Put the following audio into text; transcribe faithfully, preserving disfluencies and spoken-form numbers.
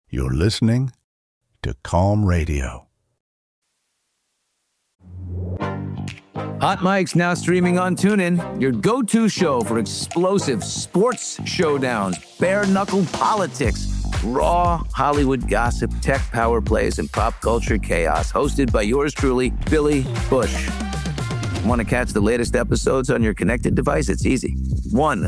You're listening to Calm Radio. Hot Mike's now streaming on TuneIn, your go-to show for explosive sports showdowns, bare-knuckle politics, raw Hollywood gossip, tech power plays, and pop culture chaos. Hosted by yours truly, Billy Bush. Want to catch the latest episodes on your connected device? It's easy. One,